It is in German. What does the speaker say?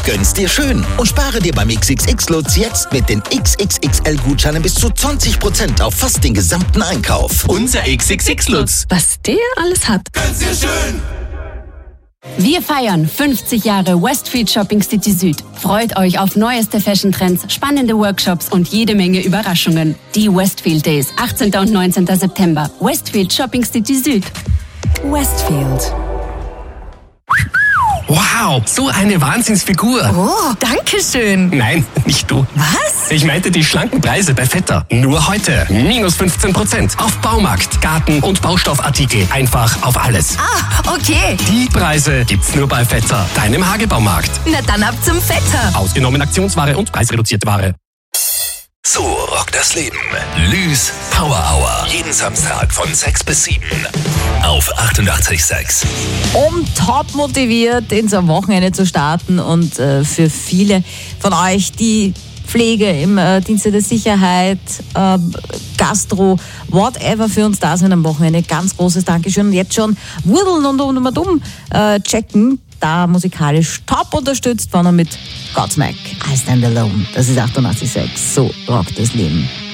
Gönn's dir schön und spare dir beim XXX-Lutz jetzt mit den XXXL-Gutscheinen bis zu 20% auf fast den gesamten Einkauf. Unser XXX-Lutz. Was der alles hat. Gönn's dir schön. Wir feiern 50 Jahre Westfield Shopping City Süd. Freut euch auf neueste Fashion-Trends, spannende Workshops und jede Menge Überraschungen. Die Westfield Days, 18. und 19. September. Westfield Shopping City Süd. Westfield. Wow, so eine Wahnsinnsfigur. Oh, danke schön. Nein, nicht du. Was? Ich meinte die schlanken Preise bei Vetter. Nur heute. Minus 15% auf Baumarkt, Garten- und Baustoffartikel. Einfach auf alles. Ah, okay. Die Preise gibt's nur bei Vetter, deinem Hagebaumarkt. Na dann ab zum Vetter. Ausgenommen Aktionsware und preisreduzierte Ware. So rockt das Leben. Lüs Power Hour. Jeden Samstag von 6 bis 7. Auf 88,6. Um top motiviert ins Wochenende zu starten und für viele von euch, die Pflege im Dienste der Sicherheit, Gastro, whatever für uns da sind am Wochenende. Ganz großes Dankeschön. Und jetzt schon wurdeln und checken. Da musikalisch top unterstützt, vorne mit Godsmack, I Stand Alone. Das ist 88,6. So rockt das Leben.